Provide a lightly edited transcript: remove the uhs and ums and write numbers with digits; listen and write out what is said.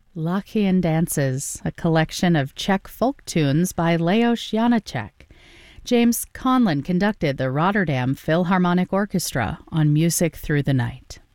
Lachian Dances, a collection of Czech folk tunes by Leos Janáček. James Conlon conducted the Rotterdam Philharmonic Orchestra on Music Through the Night.